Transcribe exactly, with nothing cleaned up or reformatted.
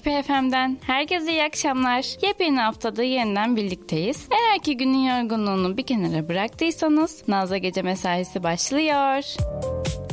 Küpe F M'den herkese iyi akşamlar. Yepyeni haftada yeniden birlikteyiz. Eğer ki günün yorgunluğunu bir kenara bıraktıysanız Nazlı Gece Mesaisi başlıyor.